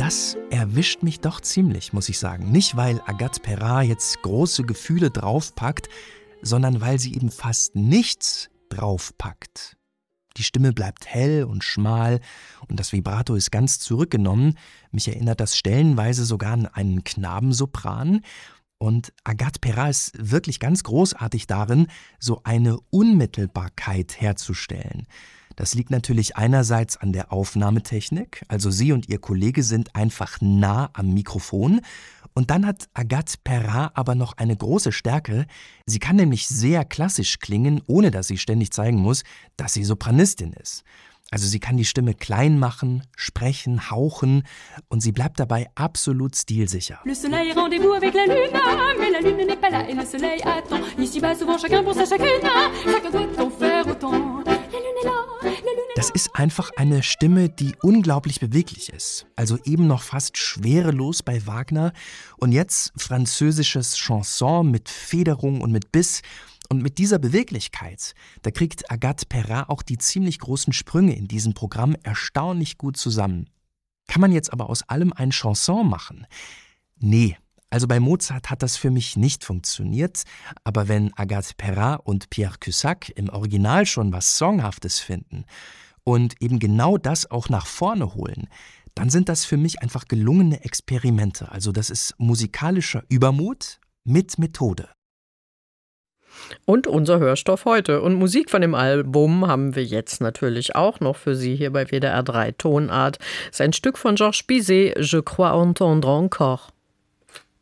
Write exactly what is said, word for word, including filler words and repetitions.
das erwischt mich doch ziemlich, muss ich sagen. Nicht, weil Agathe Perrin jetzt große Gefühle draufpackt, sondern weil sie eben fast nichts draufpackt. Die Stimme bleibt hell und schmal und das Vibrato ist ganz zurückgenommen. Mich erinnert das stellenweise sogar an einen Knabensopran. Und Agathe Perrin ist wirklich ganz großartig darin, so eine Unmittelbarkeit herzustellen. Das liegt natürlich einerseits an der Aufnahmetechnik, also sie und ihr Kollege sind einfach nah am Mikrofon. Und dann hat Agathe Perrin aber noch eine große Stärke. Sie kann nämlich sehr klassisch klingen, ohne dass sie ständig zeigen muss, dass sie Sopranistin ist. Also sie kann die Stimme klein machen, sprechen, hauchen und sie bleibt dabei absolut stilsicher. Le soleil rendez-vous avec la lune, mais la lune n'est pas là et le soleil attend. Ici-bas souvent chacun pour sa chacune, chacun doit en faire autant. La lune est là, la lune est là. Das ist einfach eine Stimme, die unglaublich beweglich ist. Also eben noch fast schwerelos bei Wagner und jetzt französisches Chanson mit Federung und mit Biss. Und mit dieser Beweglichkeit, da kriegt Agathe Perrin auch die ziemlich großen Sprünge in diesem Programm erstaunlich gut zusammen. Kann man jetzt aber aus allem ein Chanson machen? Nee, also bei Mozart hat das für mich nicht funktioniert, aber wenn Agathe Perrin und Pierre Cusack im Original schon was Songhaftes finden und eben genau das auch nach vorne holen, dann sind das für mich einfach gelungene Experimente. Also das ist musikalischer Übermut mit Methode. Und unser Hörstoff heute. Und Musik von dem Album haben wir jetzt natürlich auch noch für Sie hier bei W D R drei Tonart. Das ist ein Stück von Georges Bizet, Je crois entendre encore.